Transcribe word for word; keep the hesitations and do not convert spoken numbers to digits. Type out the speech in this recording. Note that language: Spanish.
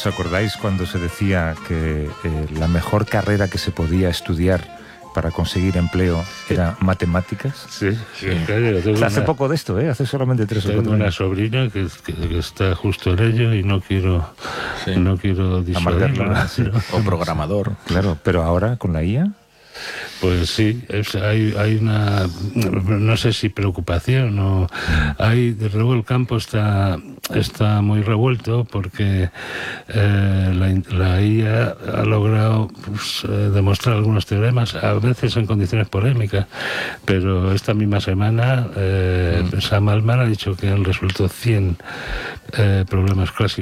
¿Os acordáis cuando se decía que eh, la mejor carrera que se podía estudiar para conseguir empleo era matemáticas? Sí, sí, claro. Hace una, poco de esto, ¿eh? Hace solamente tres o cuatro años. Tengo una sobrina que, que, que está justo en ello y no quiero, sí. no quiero disuadirla. Sí. O programador. Claro, pero ahora con la I A... Pues sí, es, hay, hay una, no sé si preocupación o hay, desde luego el campo está, está muy revuelto porque eh, la, la I A ha logrado pues, eh, demostrar algunos teoremas, a veces en condiciones polémicas, pero esta misma semana eh, mm. Sam Altman ha dicho que han resuelto cien eh, problemas clásicos